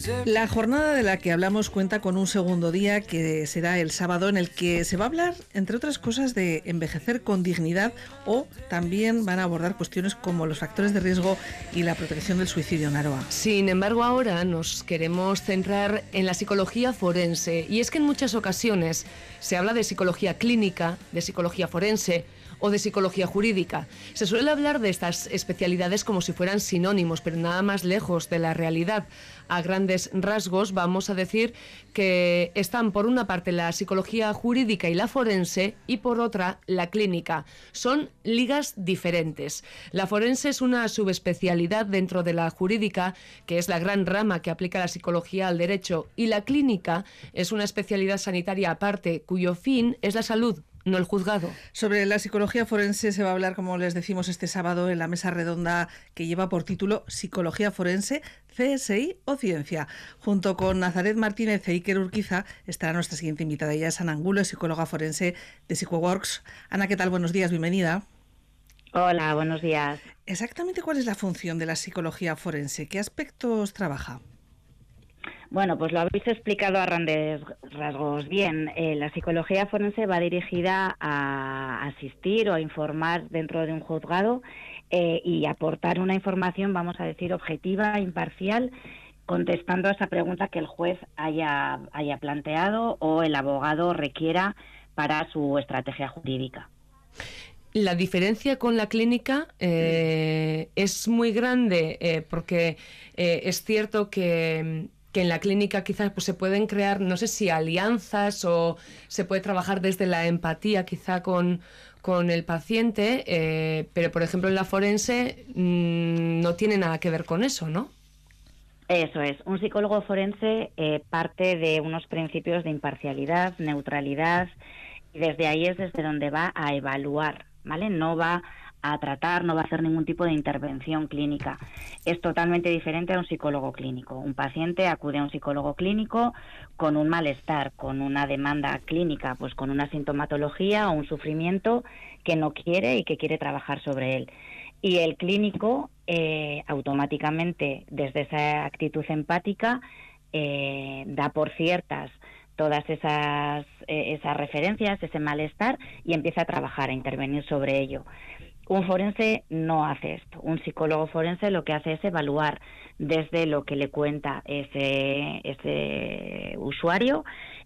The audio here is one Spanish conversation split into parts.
La jornada de la que hablamos cuenta con un segundo día, que será el sábado, en el que se va a hablar, entre otras cosas, de envejecer con dignidad, o también van a abordar cuestiones como los factores de riesgo y la protección del suicidio en Aroa. Sin embargo, ahora nos queremos centrar en la psicología forense, y es que en muchas ocasiones se habla de psicología clínica, de psicología forense o de psicología jurídica. Se suele hablar de estas especialidades como si fueran sinónimos, pero nada más lejos de la realidad. A grandes rasgos vamos a decir que están por una parte la psicología jurídica y la forense y por otra la clínica. Son ligas diferentes. La forense es una subespecialidad dentro de la jurídica, que es la gran rama que aplica la psicología al derecho, y la clínica es una especialidad sanitaria aparte cuyo fin es la salud, no el juzgado. Sobre la psicología forense se va a hablar, como les decimos, este sábado en la mesa redonda que lleva por título Psicología Forense, CSI o Ciencia. Junto con Nazaret Martínez e Iker Urquiza estará nuestra siguiente invitada. Ella es Ana Angulo, psicóloga forense de PsychoWorks. Ana, ¿qué tal? Buenos días, bienvenida. Hola, buenos días. Exactamente, ¿cuál es la función de la psicología forense? ¿Qué aspectos trabaja? Bueno, pues lo habéis explicado a grandes rasgos bien. La psicología forense va dirigida a asistir o a informar dentro de un juzgado y aportar una información, vamos a decir, objetiva, imparcial, contestando a esa pregunta que el juez haya planteado o el abogado requiera para su estrategia jurídica. La diferencia con la clínica es muy grande porque es cierto que en la clínica quizás pues, se pueden crear, no sé si alianzas o se puede trabajar desde la empatía quizá con el paciente, pero por ejemplo en la forense no tiene nada que ver con eso, ¿no? Eso es. Un psicólogo forense parte de unos principios de imparcialidad, neutralidad, y desde ahí es desde donde va a evaluar, ¿vale? No va a tratar, no va a hacer ningún tipo de intervención clínica. Es totalmente diferente a un psicólogo clínico. Un paciente acude a un psicólogo clínico con un malestar, con una demanda clínica, pues con una sintomatología o un sufrimiento que no quiere y que quiere trabajar sobre él. Y el clínico automáticamente, desde esa actitud empática, da por ciertas todas esas referencias, ese malestar, y empieza a trabajar, a intervenir sobre ello. Un forense no hace esto. Un psicólogo forense lo que hace es evaluar desde lo que le cuenta ese usuario,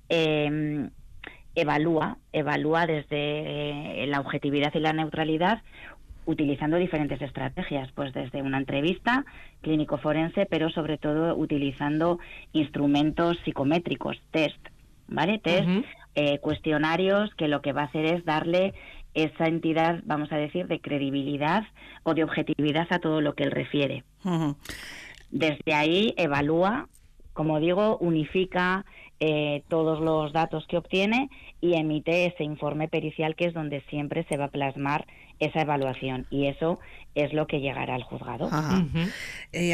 evalúa desde la objetividad y la neutralidad, utilizando diferentes estrategias, pues desde una entrevista clínico forense, pero sobre todo utilizando instrumentos psicométricos, test, ¿vale? Test, cuestionarios, que lo que va a hacer es darle esa entidad, vamos a decir, de credibilidad o de objetividad a todo lo que él refiere. Desde ahí evalúa, como digo, unifica todos los datos que obtiene y emite ese informe pericial, que es donde siempre se va a plasmar esa evaluación, y eso es lo que llegará al juzgado.